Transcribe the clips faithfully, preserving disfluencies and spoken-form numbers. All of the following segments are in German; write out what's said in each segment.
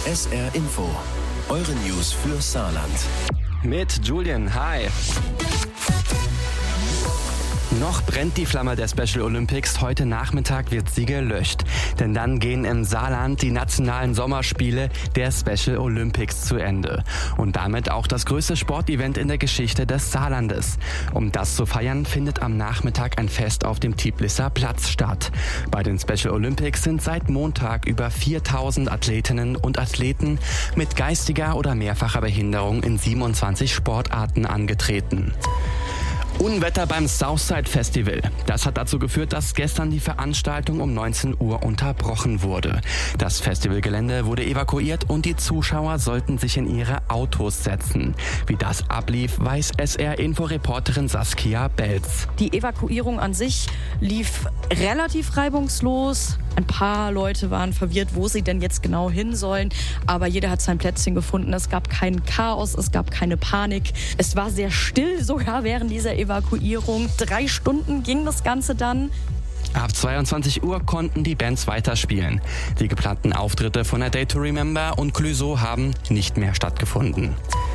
S R Info. Eure News für Saarland. Mit Julian, hi. Noch brennt die Flamme der Special Olympics. Heute Nachmittag wird sie gelöscht. Denn dann gehen im Saarland die nationalen Sommerspiele der Special Olympics zu Ende. Und damit auch das größte Sportevent in der Geschichte des Saarlandes. Um das zu feiern, findet am Nachmittag ein Fest auf dem Tiblisser Platz statt. Bei den Special Olympics sind seit Montag über viertausend Athletinnen und Athleten mit geistiger oder mehrfacher Behinderung in siebenundzwanzig Sportarten angetreten. Unwetter beim Southside Festival. Das hat dazu geführt, dass gestern die Veranstaltung um neunzehn Uhr unterbrochen wurde. Das Festivalgelände wurde evakuiert und die Zuschauer sollten sich in ihre Autos setzen. Wie das ablief, weiß S R-Info-Reporterin Saskia Belz. Die Evakuierung an sich lief relativ reibungslos. Ein paar Leute waren verwirrt, wo sie denn jetzt genau hin sollen. Aber jeder hat sein Plätzchen gefunden. Es gab kein Chaos, es gab keine Panik. Es war sehr still sogar während dieser Evakuierung. Drei Stunden ging das Ganze dann. Ab zweiundzwanzig Uhr konnten die Bands weiterspielen. Die geplanten Auftritte von A Day to Remember und Clouseau haben nicht mehr stattgefunden.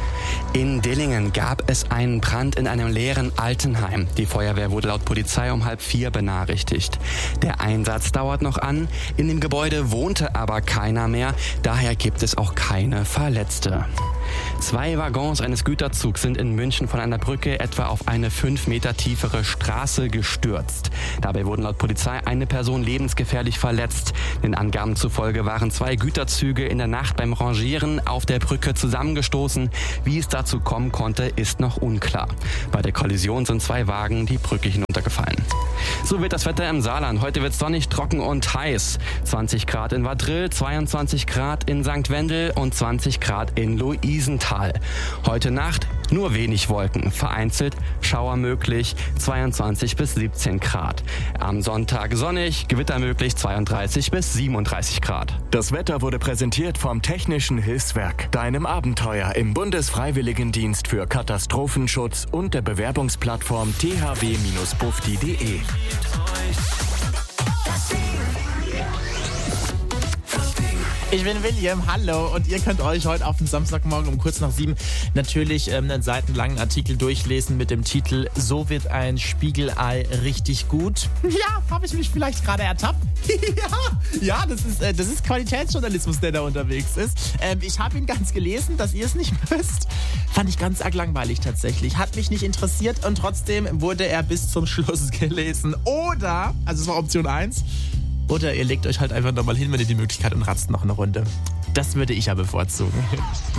In Dillingen gab es einen Brand in einem leeren Altenheim. Die Feuerwehr wurde laut Polizei um halb vier benachrichtigt. Der Einsatz dauert noch an. In dem Gebäude wohnte aber keiner mehr. Daher gibt es auch keine Verletzte. Zwei Waggons eines Güterzugs sind in München von einer Brücke etwa auf eine fünf Meter tiefere Straße gestürzt. Dabei wurden laut Polizei eine Person lebensgefährlich verletzt. Den Angaben zufolge waren zwei Güterzüge in der Nacht beim Rangieren auf der Brücke zusammengestoßen. Wie es dazu kommen konnte, ist noch unklar. Bei der Kollision sind zwei Wagen die Brücke hinuntergefallen. So wird das Wetter im Saarland. Heute wird es sonnig, trocken und heiß. zwanzig Grad in Vadrill, zweiundzwanzig Grad in Sankt Wendel und zwanzig Grad in Luisenthal. Heute Nacht nur wenig Wolken, vereinzelt Schauer möglich, zweiundzwanzig bis siebzehn Grad. Am Sonntag sonnig, Gewitter möglich, zweiunddreißig bis siebenunddreißig Grad. Das Wetter wurde präsentiert vom Technischen Hilfswerk, deinem Abenteuer im Bundesfreiwilligendienst für Katastrophenschutz und der Bewerbungsplattform t h w Bindestrich bufdi punkt d e. Ich bin William, hallo, und ihr könnt euch heute auf den Samstagmorgen um kurz nach sieben natürlich ähm, einen seitenlangen Artikel durchlesen mit dem Titel "So wird ein Spiegelei richtig gut". Ja, habe ich mich vielleicht gerade ertappt? ja, ja, das ist, äh, das ist Qualitätsjournalismus, der da unterwegs ist. Ähm, ich habe ihn ganz gelesen, dass ihr es nicht müsst. Fand ich ganz arg langweilig tatsächlich. Hat mich nicht interessiert und trotzdem wurde er bis zum Schluss gelesen. Oder, also es war Option eins, oder ihr legt euch halt einfach nochmal hin, wenn ihr die Möglichkeit und ratzt noch eine Runde. Das würde ich ja bevorzugen.